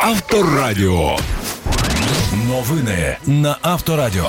Авторадіо. Новини на Авторадіо.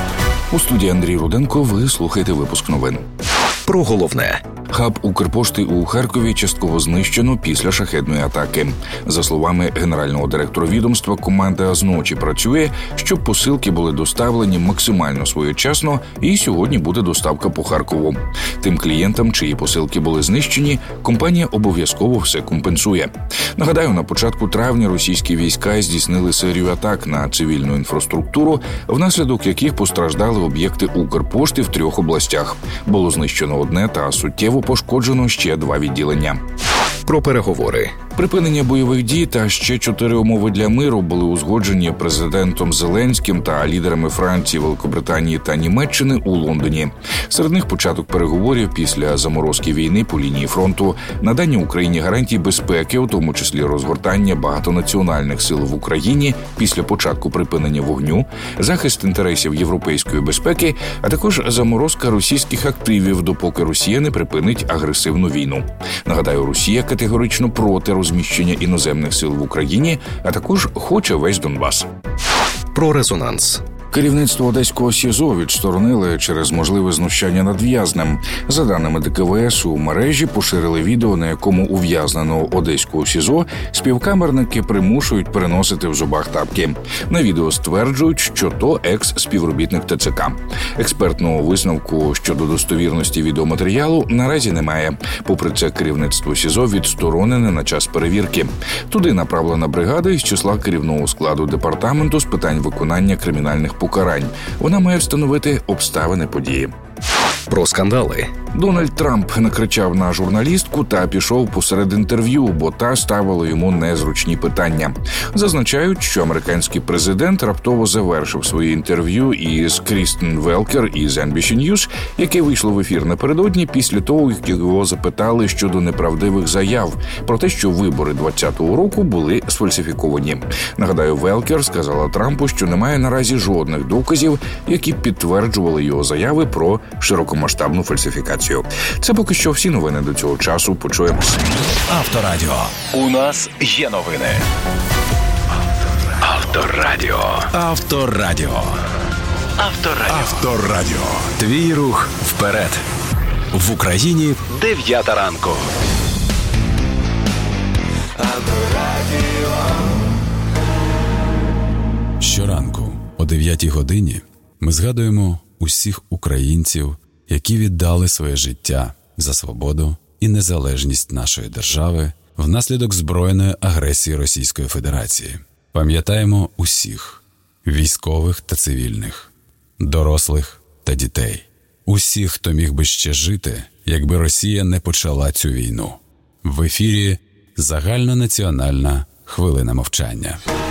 У студії Андрій Руденко. Ви слухаєте випуск новин. Про головне. Хаб Укрпошти у Харкові частково знищено після шахедної атаки. За словами генерального директора відомства, команда зночі працює, щоб посилки були доставлені максимально своєчасно, і сьогодні буде доставка по Харкову. Тим клієнтам, чиї посилки були знищені, компанія обов'язково все компенсує. Нагадаю, на початку травня російські війська здійснили серію атак на цивільну інфраструктуру, внаслідок яких постраждали об'єкти Укрпошти в 3 областях. Було знищено одне та суттєво пошкоджено ще 2 відділення. Про переговори. Припинення бойових дій та ще 4 умови для миру були узгоджені президентом Зеленським та лідерами Франції, Великобританії та Німеччини у Лондоні. Серед них початок переговорів після заморозки війни по лінії фронту, надання Україні гарантій безпеки, у тому числі розгортання багатонаціональних сил в Україні після початку припинення вогню, захист інтересів європейської безпеки, а також заморозка російських активів, допоки Росія не припинить агресивну війну. Нагадаю, Росія категорично проти розміщення іноземних сил в Україні, а також хоче весь Донбас. Про резонанс. Керівництво Одеського СІЗО відсторонили через можливе знущання над в'язнем. За даними ДКВС, у мережі поширили відео, на якому ув'язненого Одеського СІЗО співкамерники примушують переносити в зубах тапки. На відео стверджують, що то екс-співробітник ТЦК. Експертного висновку щодо достовірності відеоматеріалу наразі немає. Попри це, керівництво СІЗО відсторонене на час перевірки. Туди направлена бригада із числа керівного складу департаменту з питань виконання кримінальних покарань. Вона має встановити обставини події. Про скандали. Дональд Трамп накричав на журналістку та пішов посеред інтерв'ю, бо та ставила йому незручні питання. Зазначають, що американський президент раптово завершив своє інтерв'ю із Крістен Велкер із NBC News, яке вийшло в ефір напередодні після того, як його запитали щодо неправдивих заяв про те, що вибори 2020 року були сфальсифіковані. Нагадаю, Велкер сказала Трампу, що немає наразі жодних доказів, які підтверджували його заяви про широкомасштабну фальсифікацію. Це поки що всі новини до цього часу. Почуємось. Авторадіо. У нас є новини. Авторадіо. Авторадіо. Авторадіо. Авторадіо. Твій рух вперед. В Україні 9 ранку. Щоранку о 9 годині ми згадуємо усіх українців, які віддали своє життя за свободу і незалежність нашої держави внаслідок збройної агресії Російської Федерації. Пам'ятаємо усіх – військових та цивільних, дорослих та дітей. Усіх, хто міг би ще жити, якби Росія не почала цю війну. В ефірі загальнонаціональна хвилина мовчання.